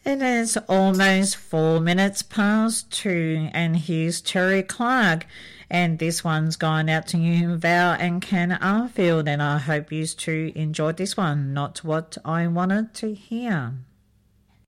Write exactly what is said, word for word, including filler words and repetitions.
It is almost four minutes past two, and here's Terry Clark. And this one's gone out to you, Val and Ken Arfield, and I hope you two enjoyed this one. Not what I wanted to hear.